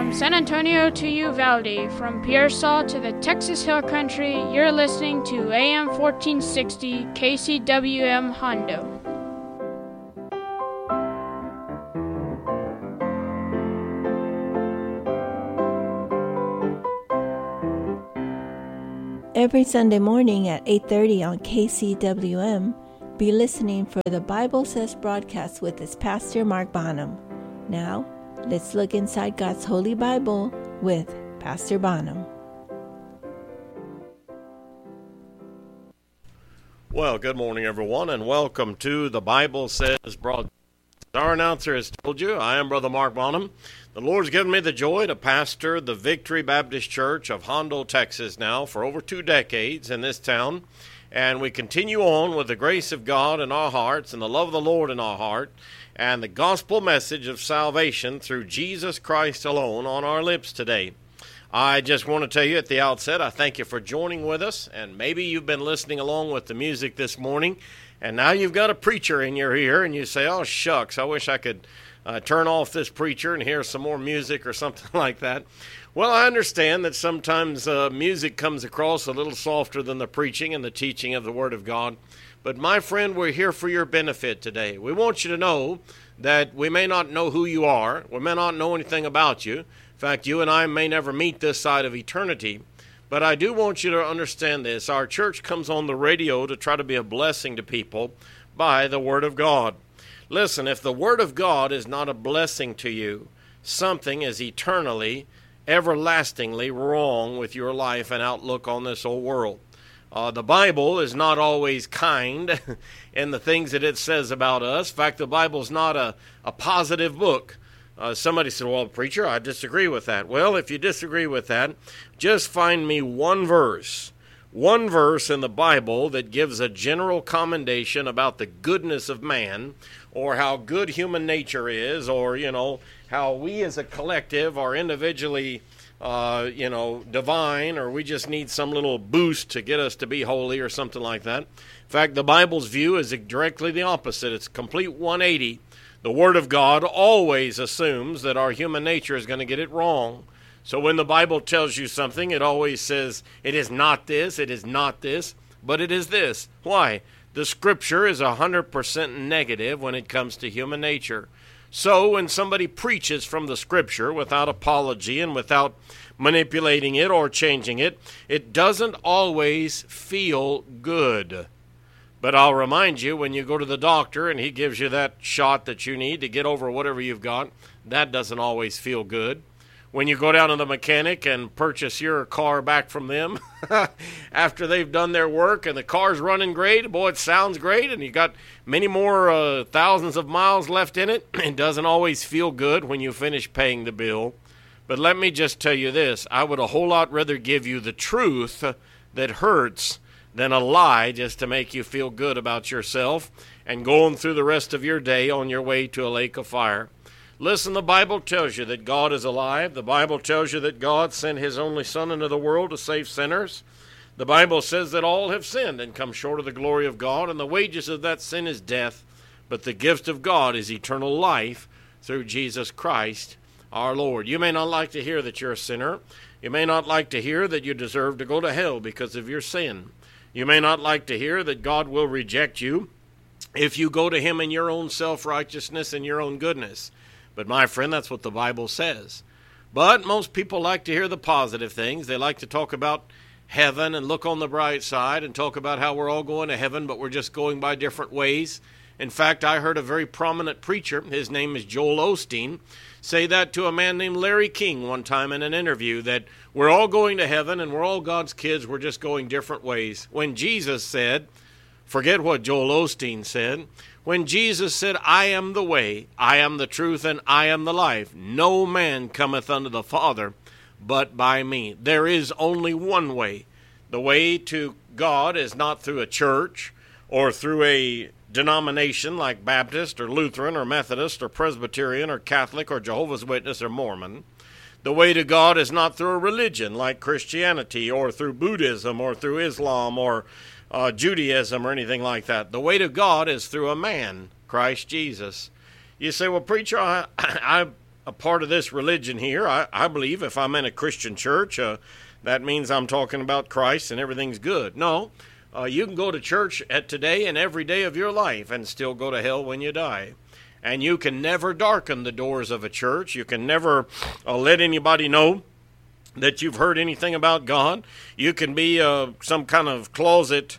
From San Antonio to Uvalde, from Pearsall to the Texas Hill Country, you're listening to AM 1460 KCWM Hondo. Every Sunday morning at 8:30 on KCWM, be listening for the Bible Says broadcast with its pastor, Mark Bonham. Now, let's look inside God's Holy Bible with Pastor Bonham. Well, good morning, everyone, and welcome to the Bible Says broadcast. Our announcer has told you, I am Brother Mark Bonham. The Lord's given me the joy to pastor the Victory Baptist Church of Hondo, Texas now for over 2 decades in this town. And we continue on with the grace of God in our hearts and the love of the Lord in our heart and the gospel message of salvation through Jesus Christ alone on our lips today. I just want to tell you at the outset, I thank you for joining with us. And maybe you've been listening along with the music this morning, and now you've got a preacher in your ear, and you say, oh, shucks, I wish I could turn off this preacher and hear some more music or something like that. Well, I understand that sometimes music comes across a little softer than the preaching and the teaching of the Word of God. But my friend, we're here for your benefit today. We want you to know that we may not know who you are. We may not know anything about you. In fact, you and I may never meet this side of eternity. But I do want you to understand this. Our church comes on the radio to try to be a blessing to people by the Word of God. Listen, if the Word of God is not a blessing to you, something is eternally, everlastingly wrong with your life and outlook on this old world. The Bible is not always kind in the things that it says about us. In fact, the Bible is not a positive book. Somebody said, well, preacher, I disagree with that. Well, if you disagree with that, just find me one verse in the Bible that gives a general commendation about the goodness of man, or how good human nature is, or, how we as a collective are individually, divine, or we just need some little boost to get us to be holy or something like that. In fact, the Bible's view is directly the opposite. It's a complete 180. The Word of God always assumes that our human nature is going to get it wrong. So when the Bible tells you something, it always says, it is not this, but it is this. Why? The Scripture is 100% negative when it comes to human nature. So when somebody preaches from the Scripture without apology and without manipulating it or changing it, it doesn't always feel good. But I'll remind you, when you go to the doctor and he gives you that shot that you need to get over whatever you've got, that doesn't always feel good. When you go down to the mechanic and purchase your car back from them after they've done their work and the car's running great, boy, it sounds great, and you got many more thousands of miles left in it, it doesn't always feel good when you finish paying the bill. But let me just tell you this, I would a whole lot rather give you the truth that hurts than a lie just to make you feel good about yourself and going through the rest of your day on your way to a lake of fire. Listen, the Bible tells you that God is alive. The Bible tells you that God sent His only Son into the world to save sinners. The Bible says that all have sinned and come short of the glory of God, and the wages of that sin is death, but the gift of God is eternal life through Jesus Christ our Lord. You may not like to hear that you're a sinner. You may not like to hear that you deserve to go to hell because of your sin. You may not like to hear that God will reject you if you go to Him in your own self-righteousness and your own goodness. But my friend, that's what the Bible says. But most people like to hear the positive things. They like to talk about heaven and look on the bright side and talk about how we're all going to heaven, but we're just going by different ways. In fact, I heard a very prominent preacher, his name is Joel Osteen, say that to a man named Larry King one time in an interview, that we're all going to heaven and we're all God's kids, we're just going different ways. When Jesus said, forget what Joel Osteen said, when Jesus said, I am the way, I am the truth, and I am the life, no man cometh unto the Father but by me. There is only one way. The way to God is not through a church or through a denomination like Baptist or Lutheran or Methodist or Presbyterian or Catholic or Jehovah's Witness or Mormon. The way to God is not through a religion like Christianity or through Buddhism or through Islam or Judaism or anything like that. The way to God is through a man, Christ Jesus. You say, well, preacher, I a part of this religion here. I believe if I'm in a Christian church, that means I'm talking about Christ and everything's good. No, you can go to church today and every day of your life and still go to hell when you die. And you can never darken the doors of a church. You can never let anybody know that you've heard anything about God. You can be some kind of closet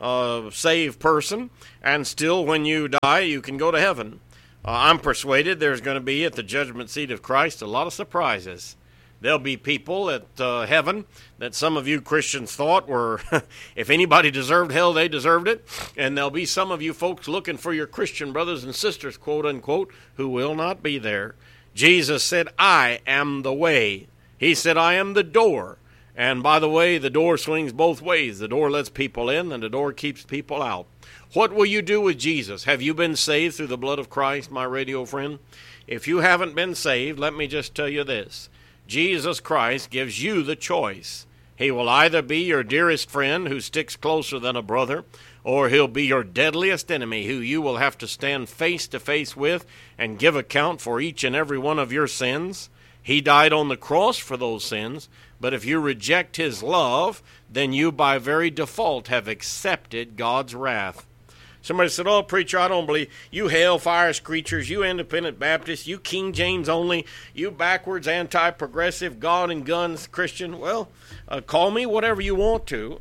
saved person, and still when you die, you can go to heaven. I'm persuaded there's going to be at the judgment seat of Christ a lot of surprises. There'll be people at heaven that some of you Christians thought were, if anybody deserved hell, they deserved it. And there'll be some of you folks looking for your Christian brothers and sisters, quote unquote, who will not be there. Jesus said, I am the way. He said, I am the door. And by the way, the door swings both ways. The door lets people in and the door keeps people out. What will you do with Jesus? Have you been saved through the blood of Christ, my radio friend? If you haven't been saved, let me just tell you this. Jesus Christ gives you the choice. He will either be your dearest friend who sticks closer than a brother, or he'll be your deadliest enemy who you will have to stand face to face with and give account for each and every one of your sins. He died on the cross for those sins, but if you reject his love, then you by very default have accepted God's wrath. Somebody said, oh, preacher, I don't believe. You hellfire screechers, you independent Baptists, you King James only, you backwards, anti-progressive, God and guns Christian. Well, call me whatever you want to,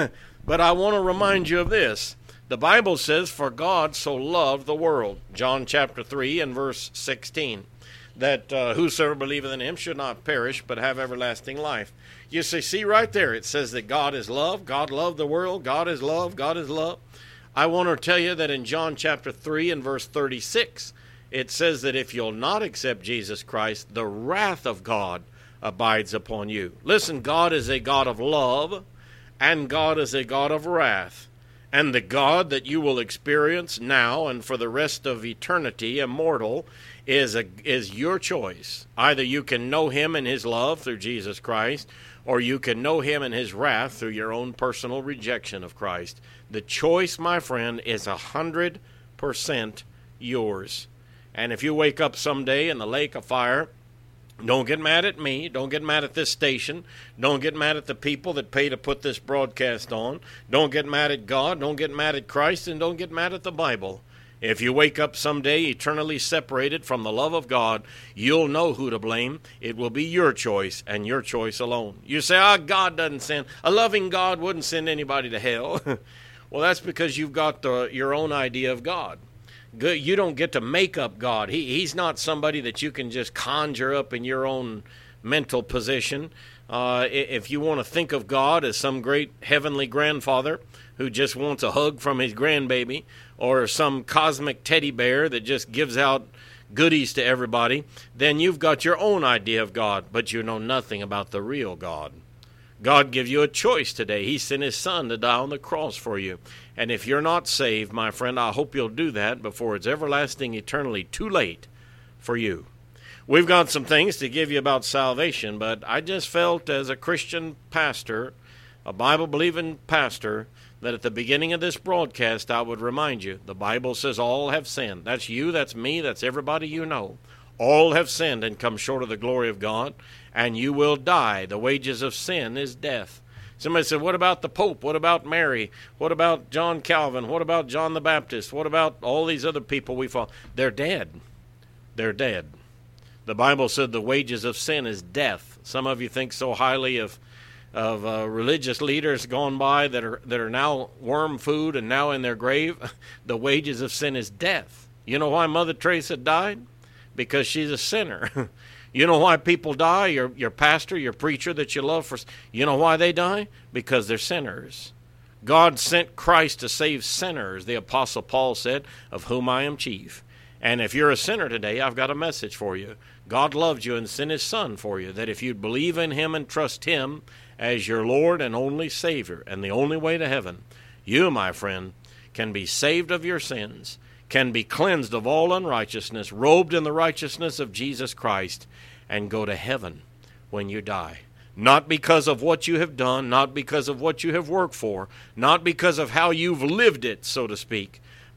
but I want to remind you of this. The Bible says, for God so loved the world, John chapter 3 and verse 16, that whosoever believeth in him should not perish, but have everlasting life. You see right there, it says that God is love, God loved the world, God is love, God is love. I want to tell you that in John chapter 3 and verse 36, it says that if you'll not accept Jesus Christ, the wrath of God abides upon you. Listen, God is a God of love, and God is a God of wrath. And the God that you will experience now and for the rest of eternity, immortal, is your choice. Either you can know him in his love through Jesus Christ, or you can know him in his wrath through your own personal rejection of Christ. The choice, my friend, is 100% yours. And if you wake up someday in the lake of fire, don't get mad at me. Don't get mad at this station. Don't get mad at the people that pay to put this broadcast on. Don't get mad at God. Don't get mad at Christ. And don't get mad at the Bible. If you wake up someday eternally separated from the love of God, you'll know who to blame. It will be your choice and your choice alone. You say, God doesn't send. A loving God wouldn't send anybody to hell. Well, that's because you've got your own idea of God. You don't get to make up God. He's not somebody that you can just conjure up in your own mental position. If you want to think of God as some great heavenly grandfather who just wants a hug from his grandbaby, or some cosmic teddy bear that just gives out goodies to everybody, then you've got your own idea of God, but you know nothing about the real God. God gives you a choice today. He sent his son to die on the cross for you. And if you're not saved, my friend, I hope you'll do that before it's everlasting, eternally too late for you. We've got some things to give you about salvation, but I just felt as a Christian pastor, a Bible-believing pastor, that at the beginning of this broadcast I would remind you, the Bible says all have sinned. That's you, that's me, that's everybody you know. All have sinned and come short of the glory of God, and you will die. The wages of sin is death. Somebody said, what about the Pope? What about Mary? What about John Calvin? What about John the Baptist? What about all these other people we follow? They're dead. They're dead. The Bible said the wages of sin is death. Some of you think so highly of religious leaders gone by that are now worm food and now in their grave. The wages of sin is death. You know why Mother Teresa died? Because she's a sinner. You know why people die? Your pastor, your preacher that you love, you know why they die? Because they're sinners. God sent Christ to save sinners, the Apostle Paul said, of whom I am chief. And if you're a sinner today, I've got a message for you. God loved you and sent his son for you, that if you'd believe in him and trust him as your Lord and only Savior and the only way to heaven, you, my friend, can be saved of your sins, can be cleansed of all unrighteousness, robed in the righteousness of Jesus Christ, and go to heaven when you die. Not because of what you have done, not because of what you have worked for, not because of how you've lived it, so to speak,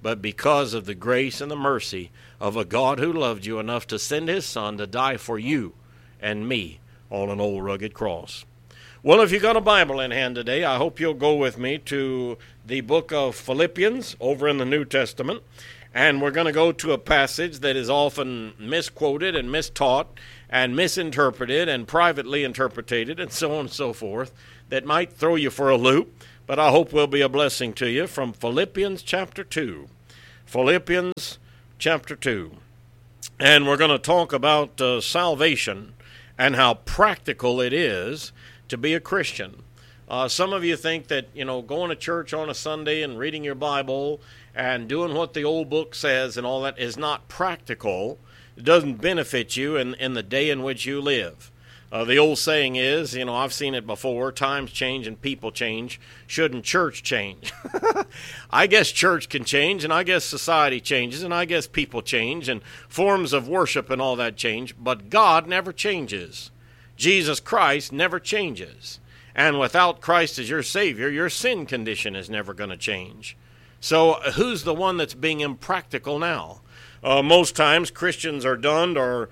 but because of the grace and the mercy of a God who loved you enough to send his Son to die for you and me on an old rugged cross. Well, if you got a Bible in hand today, I hope you'll go with me to the book of Philippians over in the New Testament. And we're going to go to a passage that is often misquoted and mistaught and misinterpreted and privately interpreted and so on and so forth that might throw you for a loop, but I hope will be a blessing to you, from Philippians chapter 2. Philippians chapter 2. And we're going to talk about salvation and how practical it is to be a Christian. Some of you think that, going to church on a Sunday and reading your Bible and doing what the old book says and all that is not practical. It doesn't benefit you in the day in which you live. The old saying is, I've seen it before, times change and people change. Shouldn't church change? I guess church can change, and I guess society changes, and I guess people change, and forms of worship and all that change, but God never changes. Jesus Christ never changes. And without Christ as your Savior, your sin condition is never going to change. So who's the one that's being impractical now? Most times Christians are dunned or,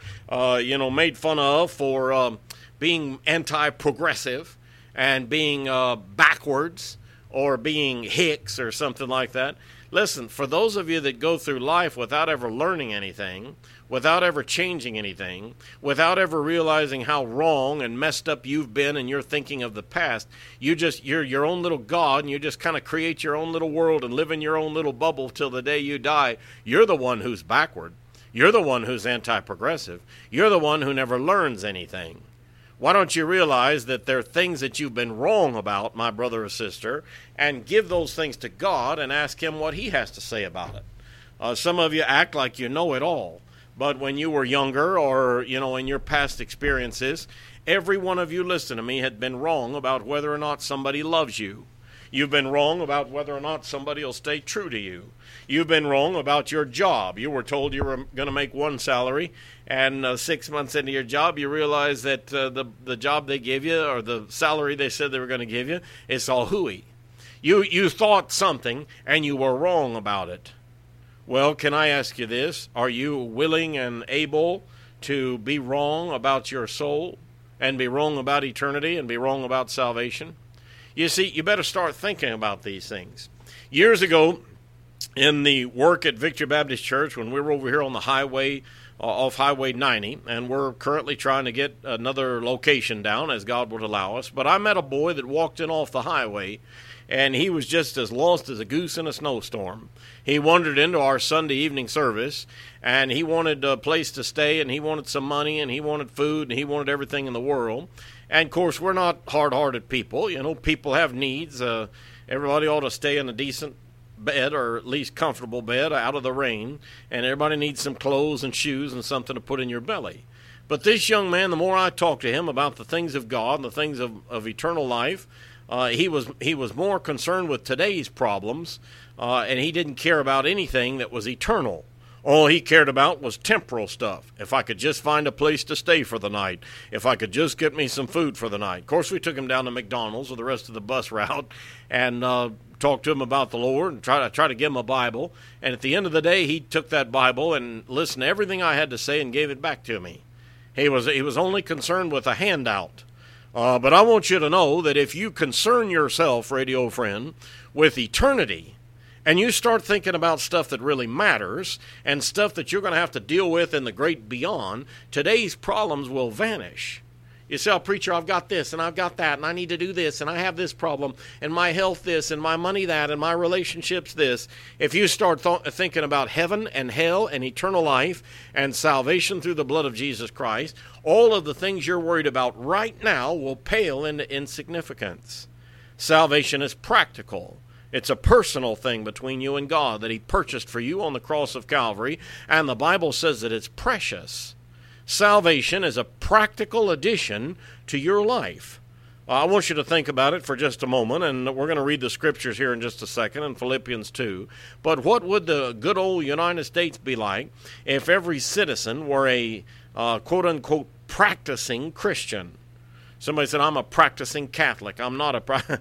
made fun of for being anti-progressive and being backwards or being hicks or something like that. Listen, for those of you that go through life without ever learning anything, without ever changing anything, without ever realizing how wrong and messed up you've been in your thinking of the past, you're your own little God, and you just kind of create your own little world and live in your own little bubble till the day you die. You're the one who's backward. You're the one who's anti-progressive. You're the one who never learns anything. Why don't you realize that there are things that you've been wrong about, my brother or sister, and give those things to God and ask him what he has to say about it? Some of you act like you know it all. But when you were younger or, in your past experiences, every one of you, listen to me, had been wrong about whether or not somebody loves you. You've been wrong about whether or not somebody will stay true to you. You've been wrong about your job. You were told you were going to make one salary, and 6 months into your job, you realize that the job they gave you, or the salary they said they were going to give you, is all hooey. You thought something, and you were wrong about it. Well, can I ask you this? Are you willing and able to be wrong about your soul and be wrong about eternity and be wrong about salvation? You see, you better start thinking about these things. Years ago, in the work at Victory Baptist Church, when we were over here on the highway, off Highway 90, and we're currently trying to get another location down as God would allow us, but I met a boy that walked in off the highway, and he was just as lost as a goose in a snowstorm. He wandered into our Sunday evening service, and he wanted a place to stay, and he wanted some money, and he wanted food, and he wanted everything in the world. And, of course, we're not hard-hearted people. People have needs. Everybody ought to stay in a decent bed, or at least comfortable bed, out of the rain, and everybody needs some clothes and shoes and something to put in your belly. But this young man, the more I talked to him about the things of God and the things of eternal life, he was more concerned with today's problems, and he didn't care about anything that was eternal. All he cared about was temporal stuff. If I could just find a place to stay for the night, if I could just get me some food for the night. Of course, we took him down to McDonald's with the rest of the bus route and talked to him about the Lord and try to give him a Bible. And at the end of the day, he took that Bible and listened to everything I had to say and gave it back to me. He was only concerned with a handout. But I want you to know that if you concern yourself, radio friend, with eternity, and you start thinking about stuff that really matters and stuff that you're going to have to deal with in the great beyond, today's problems will vanish. You say, "Oh, preacher, I've got this and I've got that and I need to do this and I have this problem and my health this and my money that and my relationships this." If you start thinking about heaven and hell and eternal life and salvation through the blood of Jesus Christ, all of the things you're worried about right now will pale into insignificance. Salvation is practical. It's a personal thing between you and God that he purchased for you on the cross of Calvary, and the Bible says that it's precious. Salvation is a practical addition to your life. I want you to think about it for just a moment, and we're going to read the scriptures here in just a second in Philippians 2. But what would the good old United States be like if every citizen were a quote-unquote practicing Christian? Somebody said, I'm a practicing Catholic. I'm not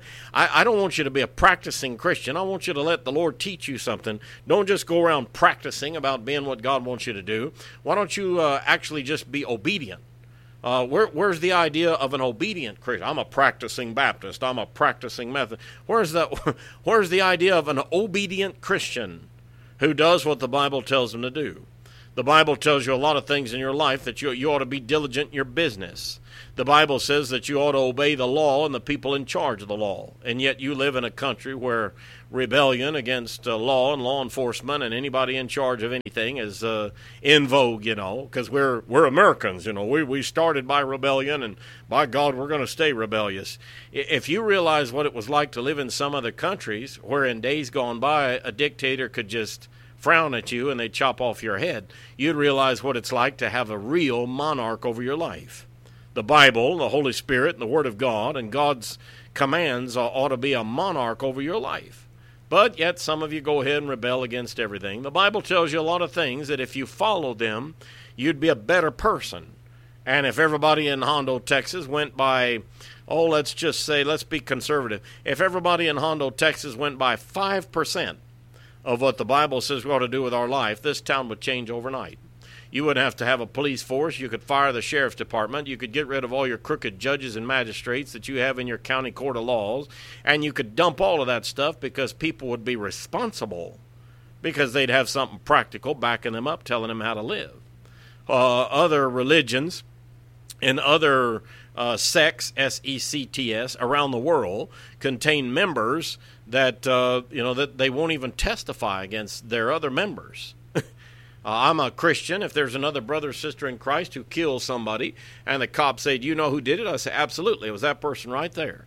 I don't want you to be a practicing Christian. I want you to let the Lord teach you something. Don't just go around practicing about being what God wants you to do. Why don't you actually just be obedient? Where's the idea of an obedient Christian? I'm a practicing Baptist. I'm a practicing Methodist. Where's the idea of an obedient Christian who does what the Bible tells him to do? The Bible tells you a lot of things in your life that you ought to be diligent in your business. The Bible says that you ought to obey the law and the people in charge of the law. And yet you live in a country where rebellion against law and law enforcement and anybody in charge of anything is in vogue, because we're Americans, We started by rebellion, and by God, we're going to stay rebellious. If you realize what it was like to live in some other countries where in days gone by a dictator could just frown at you and they'd chop off your head, you'd realize what it's like to have a real monarch over your life. The Bible, the Holy Spirit, and the Word of God, and God's commands ought to be a monarch over your life. But yet some of you go ahead and rebel against everything. The Bible tells you a lot of things that if you followed them, you'd be a better person. And if everybody in Hondo, Texas went by, let's be conservative. If everybody in Hondo, Texas went by 5% of what the Bible says we ought to do with our life, this town would change overnight. You wouldn't have to have a police force. You could fire the sheriff's department. You could get rid of all your crooked judges and magistrates that you have in your county court of laws. And you could dump all of that stuff because people would be responsible, because they'd have something practical backing them up, telling them how to live. Other religions and other sects, S-E-C-T-S, around the world contain members that, that they won't even testify against their other members. I'm a Christian. If there's another brother or sister in Christ who kills somebody and the cops say, do you know who did it? I say, absolutely. It was that person right there.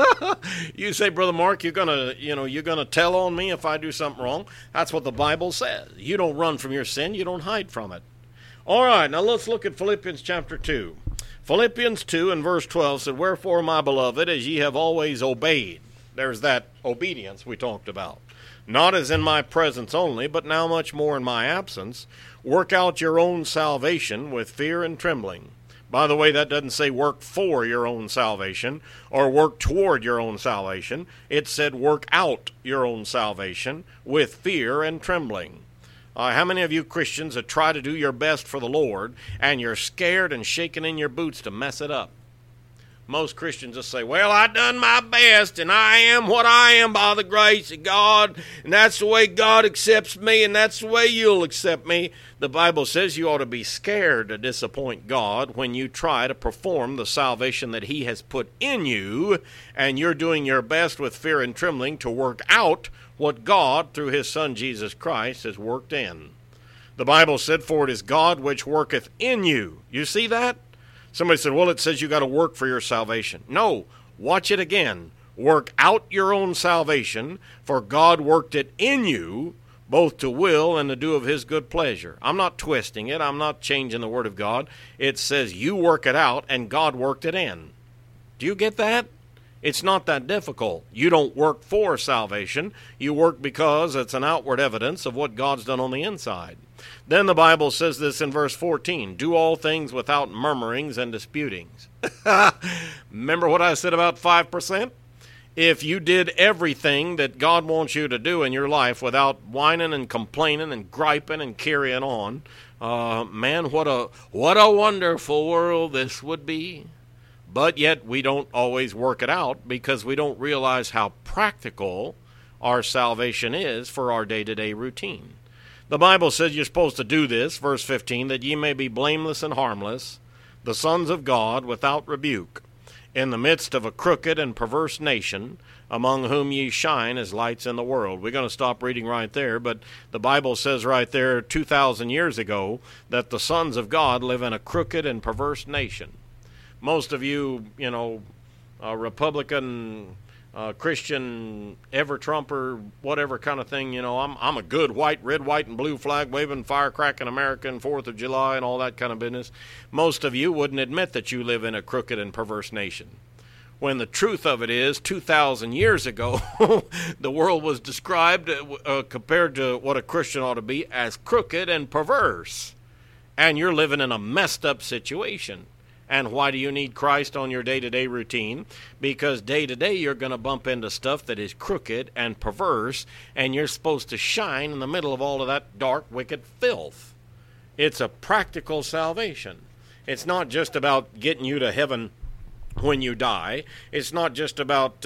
You say, Brother Mark, you're gonna tell on me if I do something wrong. That's what the Bible says. You don't run from your sin. You don't hide from it. All right, now let's look at Philippians chapter 2. Philippians 2 and verse 12 said, wherefore, my beloved, as ye have always obeyed. There's that obedience we talked about. Not as in my presence only, but now much more in my absence, work out your own salvation with fear and trembling. By the way, that doesn't say work for your own salvation or work toward your own salvation. It said work out your own salvation with fear and trembling. How many of you Christians that try to do your best for the Lord and you're scared and shaking in your boots to mess it up? Most Christians just say, well, I done my best, and I am what I am by the grace of God, and that's the way God accepts me, and that's the way you'll accept me. The Bible says you ought to be scared to disappoint God when you try to perform the salvation that He has put in you, and you're doing your best with fear and trembling to work out what God, through His Son Jesus Christ, has worked in. The Bible said, for it is God which worketh in you. You see that? Somebody said, well, it says you got to work for your salvation. No, watch it again. Work out your own salvation, for God worked it in you, both to will and to do of His good pleasure. I'm not twisting it. I'm not changing the Word of God. It says you work it out, and God worked it in. Do you get that? It's not that difficult. You don't work for salvation. You work because it's an outward evidence of what God's done on the inside. Then the Bible says this in verse 14, do all things without murmurings and disputings. Remember what I said about 5%? If you did everything that God wants you to do in your life without whining and complaining and griping and carrying on, man, what a wonderful world this would be. But yet we don't always work it out because we don't realize how practical our salvation is for our day-to-day routine. The Bible says you're supposed to do this, verse 15, that ye may be blameless and harmless, the sons of God without rebuke, in the midst of a crooked and perverse nation, among whom ye shine as lights in the world. We're going to stop reading right there, but the Bible says right there 2,000 years ago that the sons of God live in a crooked and perverse nation. Most of you, Republican, Christian, ever-Trumper, whatever kind of thing, I'm a good red, white, and blue flag waving, firecracking American, 4th of July, and all that kind of business. Most of you wouldn't admit that you live in a crooked and perverse nation. When the truth of it is, 2,000 years ago, the world was described, compared to what a Christian ought to be, as crooked and perverse. And you're living in a messed up situation. And why do you need Christ on your day-to-day routine? Because day-to-day you're going to bump into stuff that is crooked and perverse, and you're supposed to shine in the middle of all of that dark, wicked filth. It's a practical salvation. It's not just about getting you to heaven when you die. It's not just about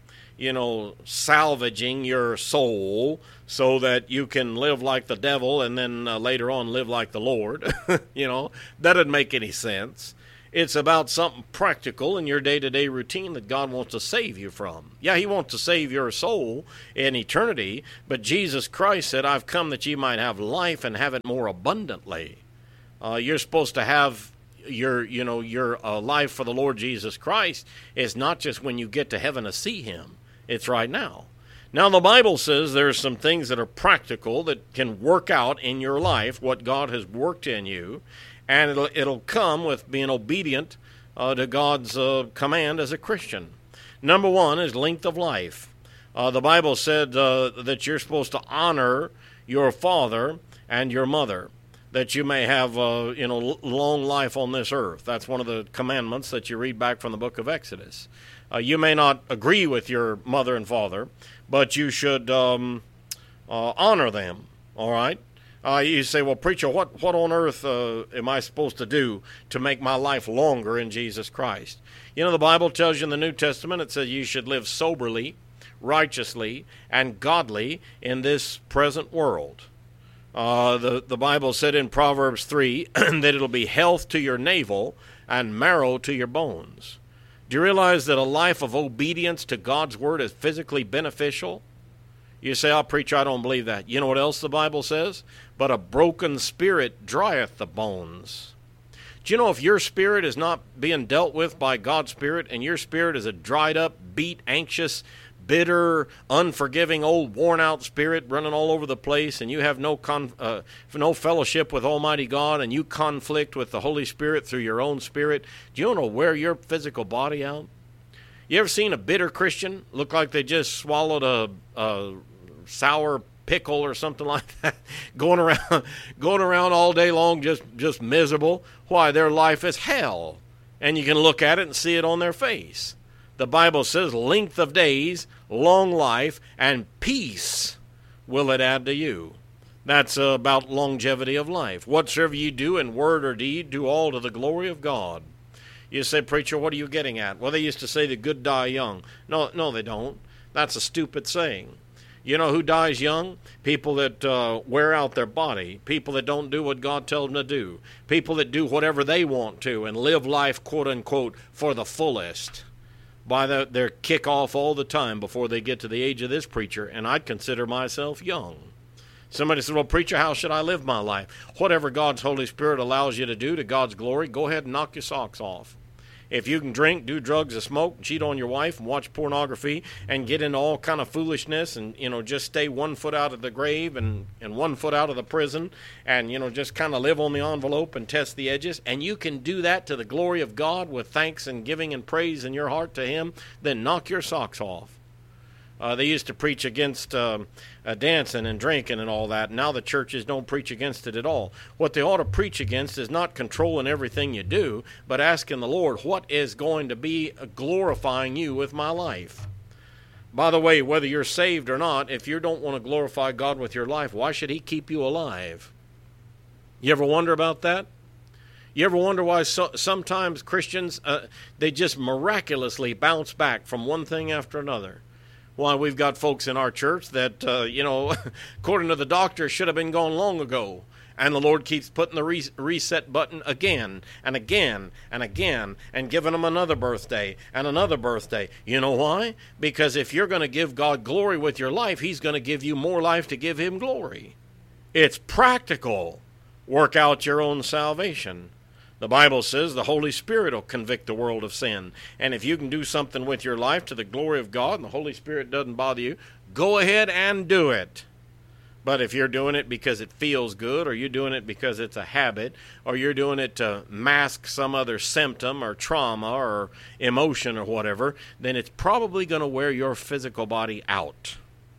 salvaging your soul so that you can live like the devil and then later on live like the Lord. That doesn't make any sense. It's about something practical in your day-to-day routine that God wants to save you from. Yeah, he wants to save your soul in eternity, but Jesus Christ said, I've come that ye might have life and have it more abundantly. You're supposed to have your life for the Lord Jesus Christ is not just when you get to heaven to see him. It's right now. Now, the Bible says there's some things that are practical that can work out in your life, what God has worked in you, and it'll come with being obedient to God's command as a Christian. Number one is length of life. The Bible said that you're supposed to honor your father and your mother, that you may have long life on this earth. That's one of the commandments that you read back from the book of Exodus. You may not agree with your mother and father, but you should honor them, all right? You say, well, preacher, what on earth am I supposed to do to make my life longer in Jesus Christ? The Bible tells you in the New Testament, it says you should live soberly, righteously, and godly in this present world. The Bible said in Proverbs 3 that it'll be health to your navel and marrow to your bones. Do you realize that a life of obedience to God's word is physically beneficial? You say, oh, preacher, I don't believe that. You know what else the Bible says? But a broken spirit drieth the bones. Do you know if your spirit is not being dealt with by God's Spirit, and your spirit is a dried up, beat, anxious, bitter, unforgiving, old, worn-out spirit running all over the place, and you have no fellowship with Almighty God, and you conflict with the Holy Spirit through your own spirit, do you want to wear your physical body out? You ever seen a bitter Christian look like they just swallowed a sour pickle or something like that, going around all day long just miserable? Why, their life is hell, and you can look at it and see it on their face. The Bible says length of days, long life, and peace will it add to you. That's about longevity of life. Whatsoever you do in word or deed, do all to the glory of God. You say, preacher, what are you getting at? Well, they used to say the good die young. No, they don't. That's a stupid saying. You know who dies young? People that wear out their body. People that don't do what God tells them to do. People that do whatever they want to and live life, quote unquote, for the fullest. By their kick off all the time before they get to the age of this preacher, and I'd consider myself young. Somebody said, well, preacher, how should I live my life? Whatever God's Holy Spirit allows you to do to God's glory, go ahead and knock your socks off. If you can drink, do drugs, or smoke, cheat on your wife, and watch pornography, and get into all kind of foolishness, and just stay 1 foot out of the grave and 1 foot out of the prison, and just kind of live on the envelope and test the edges, and you can do that to the glory of God with thanks and giving and praise in your heart to Him, then knock your socks off. They used to preach against dancing and drinking and all that. Now the churches don't preach against it at all. What they ought to preach against is not controlling everything you do, but asking the Lord, what is going to be glorifying you with my life? By the way, whether you're saved or not, if you don't want to glorify God with your life, why should He keep you alive? You ever wonder about that? You ever wonder why sometimes Christians, they just miraculously bounce back from one thing after another? Why, we've got folks in our church that, according to the doctor, should have been gone long ago. And the Lord keeps putting the reset button again and again and again and giving them another birthday and another birthday. You know why? Because if you're going to give God glory with your life, He's going to give you more life to give Him glory. It's practical. Work out your own salvation. The Bible says the Holy Spirit will convict the world of sin. And if you can do something with your life to the glory of God and the Holy Spirit doesn't bother you, go ahead and do it. But if you're doing it because it feels good, or you're doing it because it's a habit, or you're doing it to mask some other symptom or trauma or emotion or whatever, then it's probably going to wear your physical body out.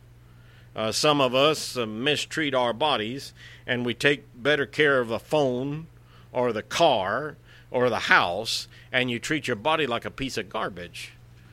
Some of us mistreat our bodies, and we take better care of the phone or the car or the house, and you treat your body like a piece of garbage.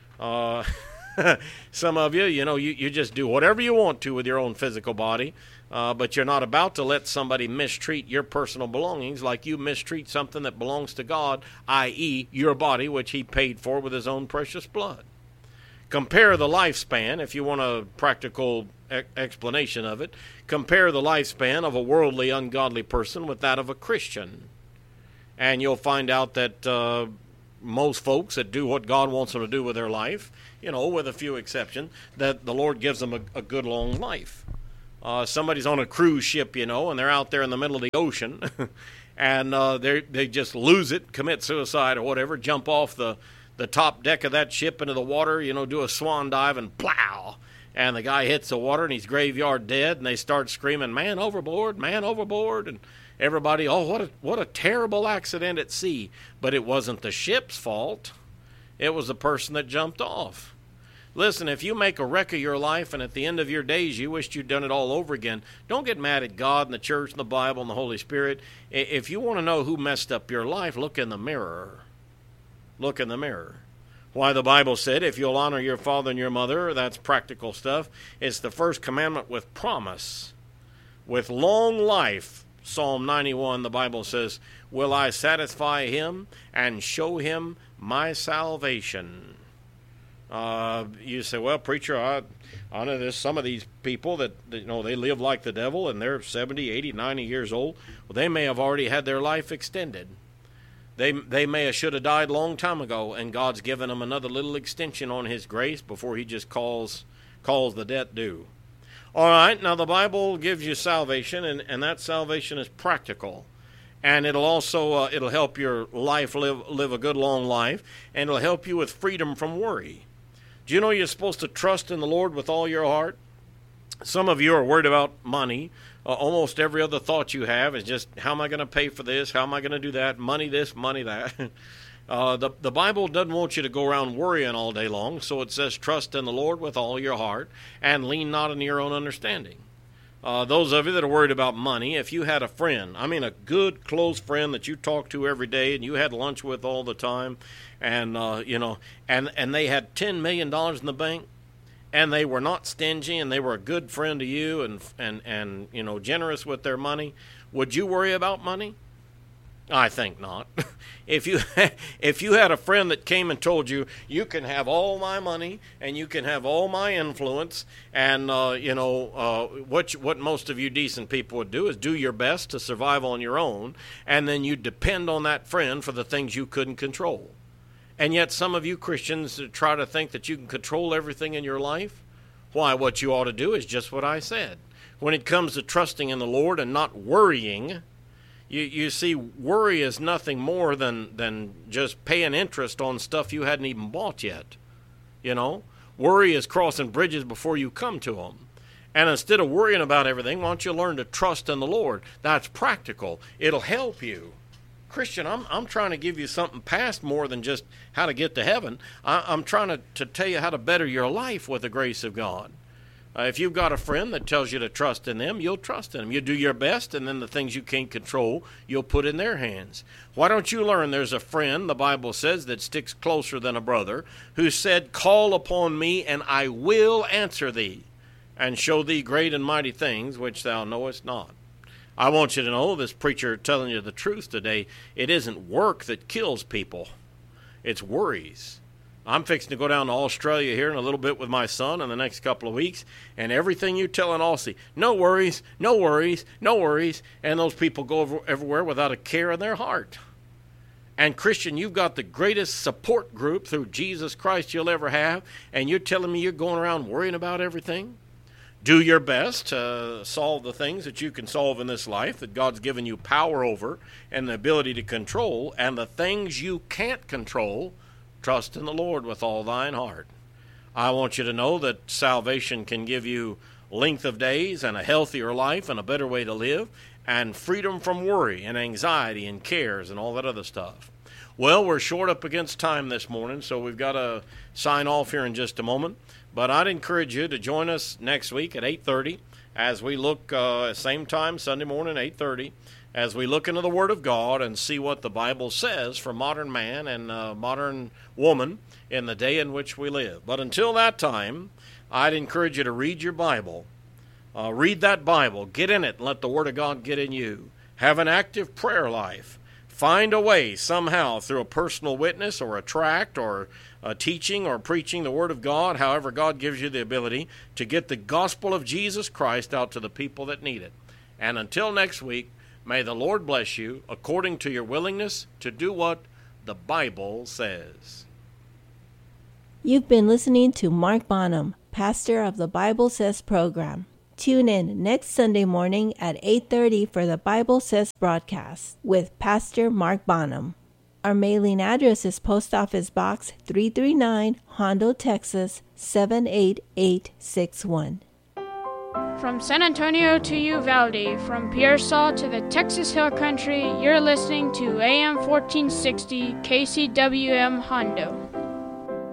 Some of you, you just do whatever you want to with your own physical body, but you're not about to let somebody mistreat your personal belongings like you mistreat something that belongs to God, i.e. your body, which he paid for with his own precious blood. Compare the lifespan, if you want a practical explanation of it, compare the lifespan of a worldly, ungodly person with that of a Christian. And you'll find out that most folks that do what God wants them to do with their life, with a few exceptions, that the Lord gives them a good long life. Somebody's on a cruise ship, and they're out there in the middle of the ocean, and they just lose it, commit suicide or whatever, jump off the top deck of that ship into the water, do a swan dive, and plow. And the guy hits the water, and he's graveyard dead, and they start screaming, man overboard, and everybody, what a terrible accident at sea. But it wasn't the ship's fault. It was the person that jumped off. Listen, if you make a wreck of your life and at the end of your days you wished you'd done it all over again, don't get mad at God and the church and the Bible and the Holy Spirit. If you want to know who messed up your life, look in the mirror. Look in the mirror. Why, the Bible said, if you'll honor your father and your mother, that's practical stuff. It's the first commandment with promise. With long life, Psalm 91, the Bible says, will I satisfy him and show him my salvation. You say, well, preacher, I know there's some of these people that they live like the devil and they're 70, 80, 90 years old. Well, they may have already had their life extended. They may have should have died a long time ago, and God's given them another little extension on his grace before he just calls the debt due. All right, now the Bible gives you salvation, and that salvation is practical. And it'll also it'll help your life live a good long life, and it'll help you with freedom from worry. Do you know you're supposed to trust in the Lord with all your heart? Some of you are worried about money. Almost every other thought you have is just, how am I going to pay for this? How am I going to do that? Money this, money that. The Bible doesn't want you to go around worrying all day long, so it says trust in the Lord with all your heart and lean not on your own understanding. Those of you that are worried about money, if you had a friend, a good, close friend that you talk to every day and you had lunch with all the time, and and they had $10 million in the bank, and they were not stingy, and they were a good friend to you, and generous with their money, would you worry about money? I think not. If you had a friend that came and told you, you can have all my money and you can have all my influence, and what most of you decent people would do is do your best to survive on your own, and then you depend on that friend for the things you couldn't control. And yet some of you Christians try to think that you can control everything in your life. Why, what you ought to do is just what I said. When it comes to trusting in the Lord and not worrying, you see, worry is nothing more than just paying interest on stuff you hadn't even bought yet. Worry is crossing bridges before you come to them. And instead of worrying about everything, why don't you learn to trust in the Lord? That's practical. It'll help you. Christian, I'm trying to give you something past more than just how to get to heaven. I'm trying to tell you how to better your life with the grace of God. If you've got a friend that tells you to trust in them, you'll trust in them. You do your best, and then the things you can't control, you'll put in their hands. Why don't you learn there's a friend, the Bible says, that sticks closer than a brother, who said, call upon me, and I will answer thee, and show thee great and mighty things which thou knowest not. I want you to know, this preacher telling you the truth today, it isn't work that kills people. It's worries. I'm fixing to go down to Australia here in a little bit with my son in the next couple of weeks, and everything you tell in Aussie, no worries, no worries, no worries, and those people go everywhere without a care in their heart. And Christian, you've got the greatest support group through Jesus Christ you'll ever have, and you're telling me you're going around worrying about everything? Do your best to solve the things that you can solve in this life that God's given you power over and the ability to control, and the things you can't control, trust in the Lord with all thine heart. I want you to know that salvation can give you length of days and a healthier life and a better way to live and freedom from worry and anxiety and cares and all that other stuff. Well, we're short up against time this morning, so we've got to sign off here in just a moment. But I'd encourage you to join us next week at 8:30 as we look same time, Sunday morning, 8:30, as we look into the Word of God and see what the Bible says for modern man and modern woman in the day in which we live. But until that time, I'd encourage you to read your Bible. Read that Bible. Get in it and let the Word of God get in you. Have an active prayer life. Find a way somehow through a personal witness or a tract or a teaching or preaching the Word of God, however God gives you the ability to get the gospel of Jesus Christ out to the people that need it. And until next week, may the Lord bless you according to your willingness to do what the Bible says. You've been listening to Mark Bonham, pastor of the Bible Says program. Tune in next Sunday morning at 8:30 for the Bible Says broadcast with Pastor Mark Bonham. Our mailing address is Post Office Box 339, Hondo, Texas 78861. From San Antonio to Uvalde, from Pearsall to the Texas Hill Country, you're listening to AM 1460 KCWM Hondo.